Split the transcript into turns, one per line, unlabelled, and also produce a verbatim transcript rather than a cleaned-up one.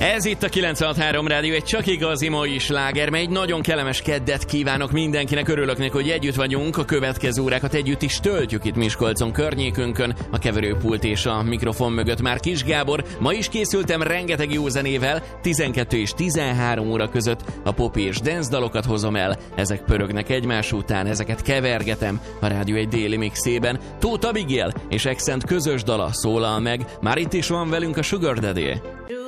Ez itt a kilencvenhat három Rádió, egy csak igazi mai sláger, mely egy nagyon kellemes keddet kívánok mindenkinek, örülök neki, hogy együtt vagyunk, a következő órákat együtt is töltjük itt Miskolcon környékünkön, a keverőpult és a mikrofon mögött már Kis Gábor. Ma is készültem rengeteg jó zenével, tizenkettő és tizenhárom óra között a pop és dance dalokat hozom el, ezek pörögnek egymás után, ezeket kevergetem a Rádió egy déli mixében. Tóth Abigail és Accent közös dala szólal meg, már itt is van velünk a Sugar Daddy.